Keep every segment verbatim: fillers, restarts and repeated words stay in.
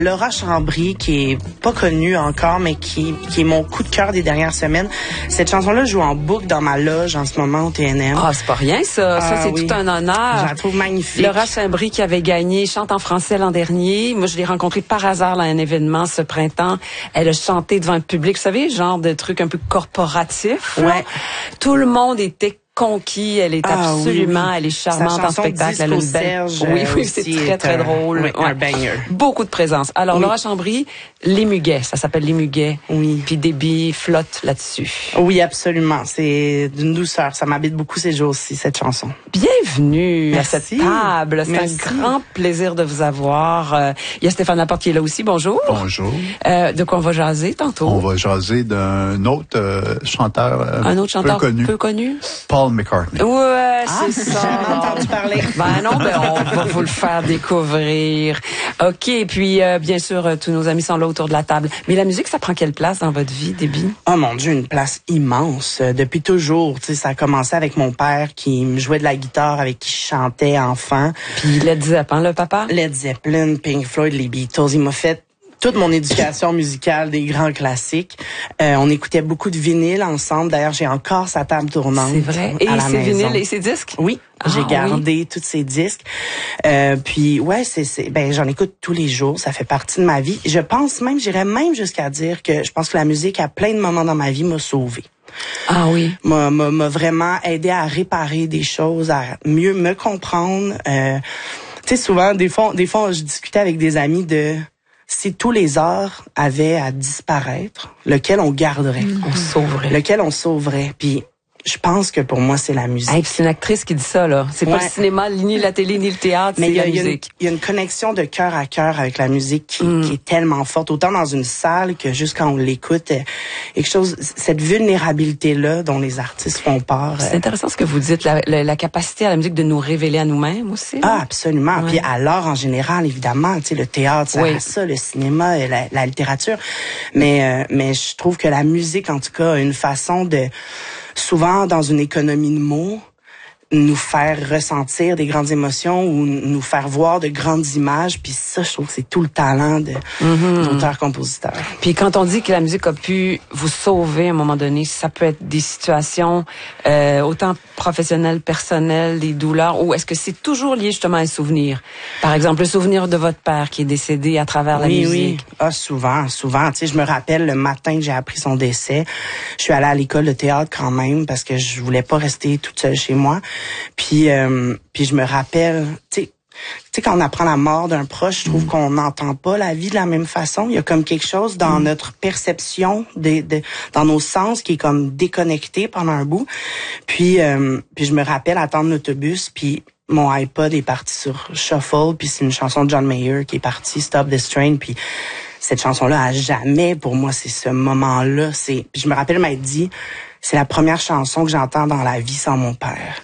Laura Chambry, qui est pas connue encore, mais qui, qui est mon coup de cœur des dernières semaines. Cette chanson-là joue en boucle dans ma loge en ce moment au T N M. Ah, c'est pas rien, ça. Ah, ça, c'est oui. tout un honneur. Je la trouve magnifique. Laura Chambry qui avait gagné Chante en français l'an dernier. Moi, je l'ai rencontrée par hasard à un événement ce printemps. Elle a chanté devant un public, vous savez, genre de truc un peu corporatif. Ouais. Là. Tout le monde était conquis, elle est ah, absolument, oui. elle est charmante en spectacle, elle a une belle. Oui, oui, c'est très très un, drôle. Oui, ouais. Un banger. Beaucoup de présence. Alors oui. Laura Chambry, Les Muguets, ça s'appelle Les Muguets. Oui. Puis Déby flotte là-dessus. Oui, absolument. C'est d'une douceur. Ça m'habite beaucoup ces jours-ci, cette chanson. Bienvenue Merci. à cette table. C'est Merci. un grand plaisir de vous avoir. Euh, il y a Stéphane Laporte qui est là aussi. Bonjour. Bonjour. Euh, de quoi on va jaser tantôt? On va jaser d'un autre euh, chanteur, euh, un autre chanteur peu connu. Peu connu. Paul McCartney. Ouais, ah, c'est ça. J'ai entendu parler. Ben non, ben on va vous le faire découvrir. OK, et puis euh, bien sûr, euh, tous nos amis sont là autour de la table. Mais la musique, ça prend quelle place dans votre vie, Déby? Oh mon Dieu, une place immense. Euh, depuis toujours, tu sais, ça a commencé avec mon père qui me jouait de la guitare, avec qui je chantais enfant. Puis Led Zeppelin, le papa? Led Zeppelin, Pink Floyd, les Beatles. Il m'a fait toute mon éducation musicale, des grands classiques. Euh, on écoutait beaucoup de vinyle ensemble. D'ailleurs, j'ai encore sa table tournante. C'est vrai. Et ses vinyles et ses disques? Oui. Ah, j'ai gardé oui. tous ces disques. Euh, puis ouais, c'est c'est ben j'en écoute tous les jours, ça fait partie de ma vie. Je pense même, j'irais même jusqu'à dire que je pense que la musique à plein de moments dans ma vie m'a sauvée. Ah oui. M'a m'a vraiment aidé à réparer des choses, à mieux me comprendre. Euh, tu sais, souvent des fois des fois je discutais avec des amis de si tous les arts avaient à disparaître, lequel on garderait, mmh. on sauverait, lequel on sauverait. Puis je pense que pour moi, c'est la musique. Hey, c'est une actrice qui dit ça, là. C'est ouais. pas le cinéma, ni la télé, ni le théâtre, mais c'est y a, la y a musique. Il y a une connexion de cœur à cœur avec la musique qui, mm. qui est tellement forte, autant dans une salle que juste quand on l'écoute. Quelque chose, cette vulnérabilité-là dont les artistes font part. C'est intéressant ce que vous dites, la, la, la capacité à la musique de nous révéler à nous-mêmes aussi. Ah, absolument. Ouais. Puis à l'art en général, évidemment, tu sais, le théâtre, ça, oui. ça, le cinéma, la, la littérature. Mais, euh, mais je trouve que la musique, en tout cas, a une façon de souvent dans une économie de mots, nous faire ressentir des grandes émotions ou nous faire voir de grandes images. Puis ça, je trouve que c'est tout le talent de mm-hmm. d'auteur-compositeur. Puis quand on dit que la musique a pu vous sauver à un moment donné, ça peut être des situations euh, autant professionnelles, personnelles, des douleurs, ou est-ce que c'est toujours lié justement à un souvenir? Par exemple, le souvenir de votre père qui est décédé à travers la oui, musique. Oui, ah, souvent, souvent. Tu sais, je me rappelle le matin que j'ai appris son décès, je suis allée à l'école de théâtre quand même parce que je voulais pas rester toute seule chez moi. Puis, euh, puis je me rappelle, tu sais, tu sais, quand on apprend la mort d'un proche, je trouve mmh. qu'on n'entend pas la vie de la même façon. Il y a comme quelque chose dans mmh. notre perception, de, de, dans nos sens qui est comme déconnecté pendant un bout. Puis, euh, puis je me rappelle attendre l'autobus, puis mon iPod est parti sur Shuffle, puis c'est une chanson de John Mayer qui est partie, Stop This Train, puis cette chanson-là, à jamais, pour moi, c'est ce moment-là. C'est, puis je me rappelle m'être dit, c'est la première chanson que j'entends dans la vie sans mon père.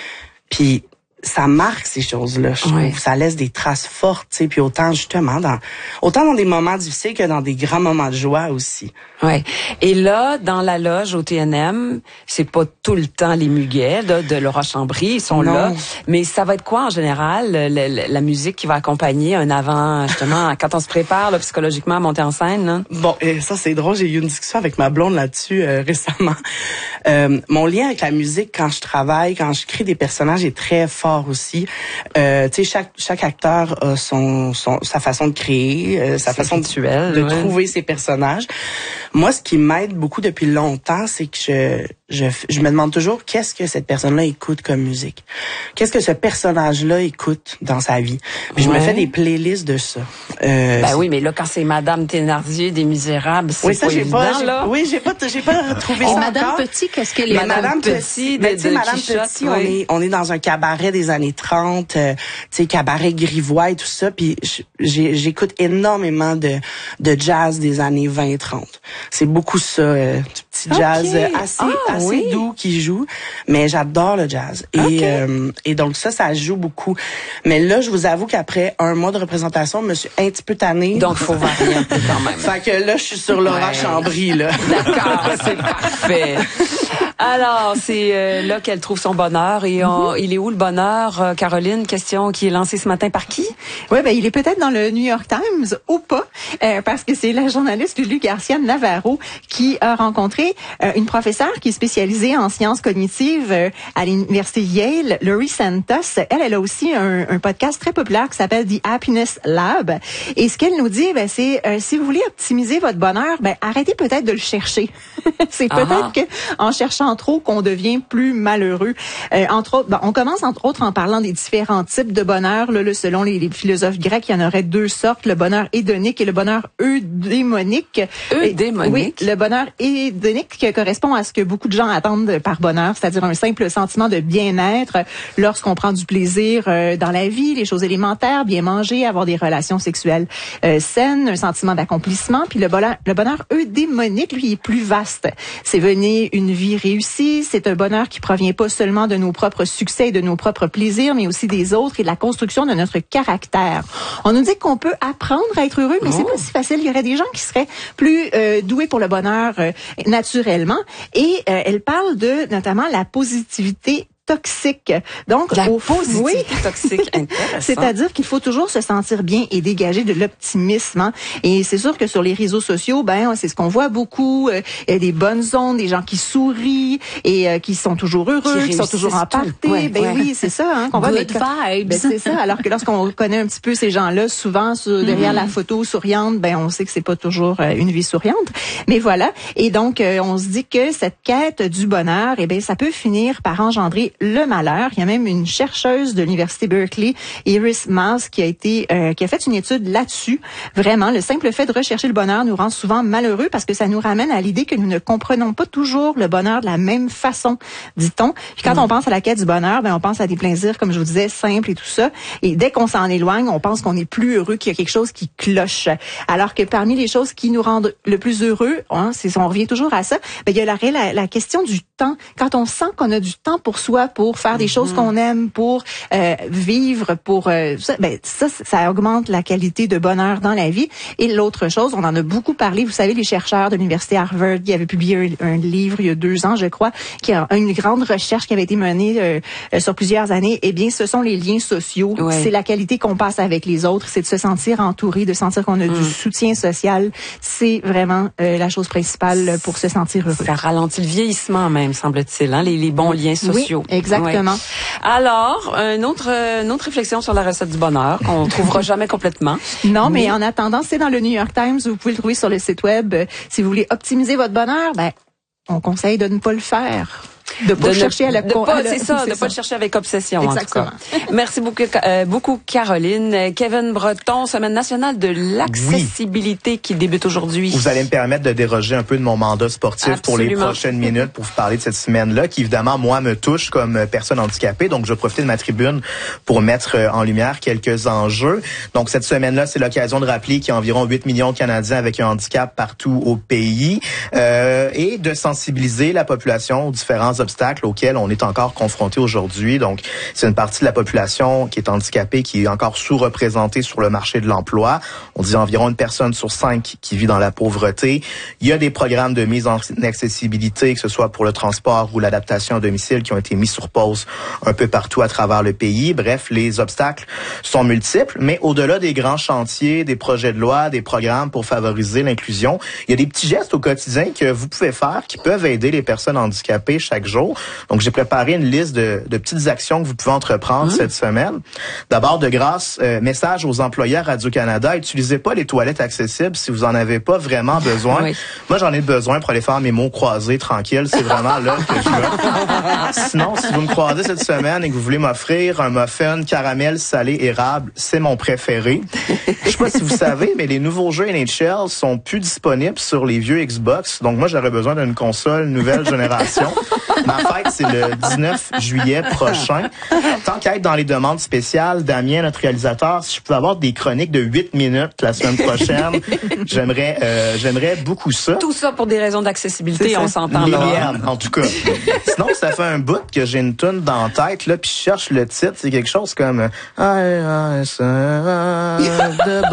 Puis ça marque ces choses-là, je trouve. Oui. Ça laisse des traces fortes, tu sais. Puis autant justement dans autant dans des moments difficiles que dans des grands moments de joie aussi. Ouais. Et là, dans la loge au T N M, c'est pas tout le temps les Muguets de, de Laura Chambry, ils sont non. là. Mais ça va être quoi en général la, la, la musique qui va accompagner un avant justement quand on se prépare là, psychologiquement à monter en scène? Là? Bon, et ça c'est drôle. J'ai eu une discussion avec ma blonde là-dessus euh, récemment. Euh, mon lien avec la musique quand je travaille, quand je crée des personnages est très fort aussi. Euh, tu sais, chaque chaque acteur a son, son sa façon de créer, euh, sa façon rituel, de, de ouais. trouver ses personnages. Moi, ce qui m'aide beaucoup depuis longtemps, c'est que je, je je me demande toujours qu'est-ce que cette personne-là écoute comme musique. Qu'est-ce que ce personnage-là écoute dans sa vie. Puis ouais. je me fais des playlists de ça. Euh, ben oui, mais là quand c'est Madame Thénardier des Misérables, c'est oui, ça, pas j'ai évident pas, là. Oui, j'ai pas j'ai pas retrouvé ça Madame encore. Petit, qu'est-ce qu'elle est? Madame, Madame Petit, ben, de, de Madame Quichotte, Petit, oui. on est on est dans un cabaret des années trente, euh, tu sais cabaret grivois et tout ça, puis j'ai j'écoute énormément de de jazz des années vingt trente. C'est beaucoup ça, euh, du petit jazz okay. assez ah, assez oui. doux qui joue, mais j'adore le jazz. Et okay. euh, et donc ça ça joue beaucoup. Mais là, je vous avoue qu'après un mois de représentation, je me suis un petit peu tannée. Donc faut varier un peu quand même. Fait que là, je suis sur Laura ouais. Chambry là. D'accord, c'est parfait. Alors, c'est euh, là qu'elle trouve son bonheur. Et on, mm-hmm. il est où le bonheur, euh, Caroline? Question qui est lancée ce matin par qui? Oui, ben il est peut-être dans le New York Times ou pas, euh, parce que c'est la journaliste Lulu Garcia Navarro qui a rencontré euh, une professeure qui est spécialisée en sciences cognitives euh, à l'université Yale, Laurie Santos. Elle, elle a aussi un, un podcast très populaire qui s'appelle The Happiness Lab. Et ce qu'elle nous dit, ben c'est euh, si vous voulez optimiser votre bonheur, ben arrêtez peut-être de le chercher. c'est uh-huh. peut-être que en cherchant trop qu'on devient plus malheureux. Euh, entre autres, ben, on commence entre autres en parlant des différents types de bonheur. Là, là, selon les, les philosophes grecs, il y en aurait deux sortes, le bonheur hédonique et le bonheur eudémonique. Eudémonique? Oui, le bonheur hédonique correspond à ce que beaucoup de gens attendent par bonheur, c'est-à-dire un simple sentiment de bien-être lorsqu'on prend du plaisir euh, dans la vie, les choses élémentaires, bien manger, avoir des relations sexuelles euh, saines, un sentiment d'accomplissement. Puis le bonheur, le bonheur eudémonique, lui, est plus vaste. C'est venir une vie réussie, c'est un bonheur qui provient pas seulement de nos propres succès et de nos propres plaisirs, mais aussi des autres et de la construction de notre caractère. On nous dit qu'on peut apprendre à être heureux, mais oh. c'est pas si facile. Il y aurait des gens qui seraient plus euh, doués pour le bonheur euh, naturellement. Et euh, elle parle de notamment la positivité toxique. Donc, la au positivité oui. toxique, intéressant. C'est-à-dire qu'il faut toujours se sentir bien et dégager de l'optimisme. Hein. Et c'est sûr que sur les réseaux sociaux, ben c'est ce qu'on voit beaucoup, euh, des bonnes ondes, des gens qui sourient et euh, qui sont toujours heureux, qui, qui sont toujours en party. Ouais, ben ouais. oui, c'est ça. Hein, qu'on Good voit, vibes. Ben, c'est ça. Alors que lorsqu'on connaît un petit peu ces gens-là, souvent sur, derrière mm-hmm. la photo souriante, ben on sait que c'est pas toujours euh, une vie souriante. Mais voilà. Et donc, euh, on se dit que cette quête du bonheur, eh ben ça peut finir par engendrer le malheur. Il y a même une chercheuse de l'université Berkeley, Iris Mas, qui a été euh, qui a fait une étude là-dessus. Vraiment, le simple fait de rechercher le bonheur nous rend souvent malheureux parce que ça nous ramène à l'idée que nous ne comprenons pas toujours le bonheur de la même façon, dit-on. Puis quand mmh. on pense à la quête du bonheur, ben on pense à des plaisirs, comme je vous disais, simples et tout ça. Et dès qu'on s'en éloigne, on pense qu'on est plus heureux, qu'il y a quelque chose qui cloche. Alors que parmi les choses qui nous rendent le plus heureux, hein, c'est, on revient toujours à ça, ben il y a la, la, la question du temps. Quand on sent qu'on a du temps pour soi, pour faire des choses qu'on aime, pour euh, vivre, pour euh, ça, ben ça, ça augmente la qualité de bonheur dans la vie. Et l'autre chose, on en a beaucoup parlé. Vous savez, les chercheurs de l'université Harvard, qui avaient publié un, un livre il y a deux ans, je crois, qui a une grande recherche qui avait été menée euh, sur plusieurs années. Eh bien, ce sont les liens sociaux. Ouais. C'est la qualité qu'on passe avec les autres. C'est de se sentir entouré, de sentir qu'on a mm. du soutien social. C'est vraiment euh, la chose principale pour se sentir heureux. Ça ralentit le vieillissement même, semble-t-il, hein, les, les bons liens sociaux. Oui, exactement. Ouais. Alors, une autre, une autre réflexion sur la recette du bonheur qu'on trouvera jamais complètement. Non, mais, mais en attendant, c'est dans le New York Times. Vous pouvez le trouver sur le site web. Si vous voulez optimiser votre bonheur, ben, on conseille de ne pas le faire. De pas de le chercher ne, à la... de pas, c'est ça, c'est de ça. pas le chercher avec obsession, exactement. En tout cas. Merci beaucoup, euh, beaucoup, Caroline. Kevin Breton, Semaine nationale de l'accessibilité oui. qui débute aujourd'hui. Vous allez me permettre de déroger un peu de mon mandat sportif Absolument. Pour les prochaines minutes pour vous parler de cette semaine-là qui, évidemment, moi, me touche comme personne handicapée. Donc, je vais profiter de ma tribune pour mettre en lumière quelques enjeux. Donc, cette semaine-là, c'est l'occasion de rappeler qu'il y a environ huit millions de Canadiens avec un handicap partout au pays euh, et de sensibiliser la population aux différents obstacles auxquels on est encore confronté aujourd'hui. Donc, c'est une partie de la population qui est handicapée, qui est encore sous-représentée sur le marché de l'emploi. On dit environ une personne sur cinq qui vit dans la pauvreté. Il y a des programmes de mise en accessibilité, que ce soit pour le transport ou l'adaptation à domicile, qui ont été mis sur pause un peu partout à travers le pays. Bref, les obstacles sont multiples, mais au-delà des grands chantiers, des projets de loi, des programmes pour favoriser l'inclusion, il y a des petits gestes au quotidien que vous pouvez faire qui peuvent aider les personnes handicapées chaque jour. Donc, j'ai préparé une liste de, de petites actions que vous pouvez entreprendre mmh. cette semaine. D'abord, de grâce, euh, message aux employés à Radio-Canada, utilisez pas les toilettes accessibles si vous en avez pas vraiment besoin. Oui. Moi, j'en ai besoin pour aller faire mes mots croisés tranquilles. C'est vraiment là que je veux. Sinon, si vous me croisez cette semaine et que vous voulez m'offrir un muffin caramel salé érable, c'est mon préféré. Je sais pas si vous savez, mais les nouveaux jeux N H L sont plus disponibles sur les vieux Xbox. Donc, moi, j'aurais besoin d'une console nouvelle génération. Ma fête, c'est le dix-neuf juillet prochain. Tant qu'à être dans les demandes spéciales, Damien, notre réalisateur, si je pouvais avoir des chroniques de huit minutes la semaine prochaine, j'aimerais euh, j'aimerais beaucoup ça. Tout ça pour des raisons d'accessibilité, on s'entend là. Miennes, en tout cas. Sinon, ça fait un bout que j'ai une toune dans la tête, là, puis je cherche le titre. C'est quelque chose comme I, I sera de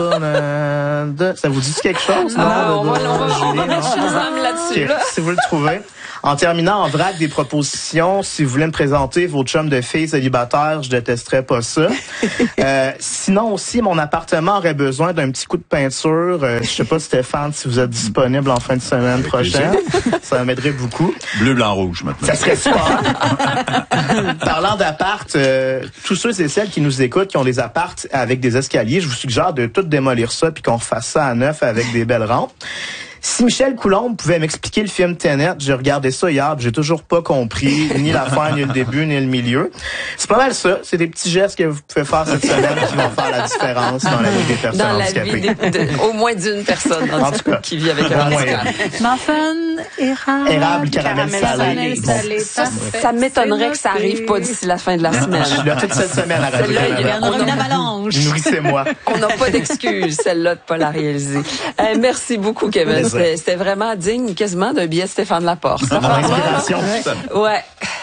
bonheur. Ça vous dit quelque chose? Ah, on va, on va, on va mettre Shazam là-dessus. Okay, là. Si vous le trouvez. En terminant, en vrac des propositions, si vous voulez me présenter vos chums de filles célibataires, je détesterais pas ça. Euh, sinon aussi, mon appartement aurait besoin d'un petit coup de peinture. Euh, je sais pas, Stéphane, si vous êtes disponible en fin de semaine prochaine. Ça m'aiderait beaucoup. Bleu, blanc, rouge maintenant. Ça serait super. Parlant d'appart, euh, tous ceux et celles qui nous écoutent, qui ont des apparts avec des escaliers, je vous suggère de tout démolir ça puis qu'on refasse ça à neuf avec des belles rampes. Si Michel Coulombe pouvait m'expliquer le film Tenet, j'ai regardé ça hier, j'ai toujours pas compris ni la fin, ni le début, ni le milieu. C'est pas mal ça. C'est des petits gestes que vous pouvez faire cette semaine qui vont faire la différence dans la vie des personnes dans handicapées. La vie des, de, au moins d'une personne en tout cas, qui vit avec un handicap. Muffin, érable, érable, caramel, caramel salé. salé. Bon. Ça, ça m'étonnerait que ça arrive pas d'ici la fin de la semaine. Je suis là toute cette semaine à Radio Celle-là, il y Il y en aura une avalanche. Nourrissez-moi. On n'a pas d'excuse, celle-là, de pas la réaliser. Euh, merci beaucoup, Kevin. C'était, c'était vraiment digne, quasiment, d'un billet de Stéphane Laporte. Mon inspiration. Ouais.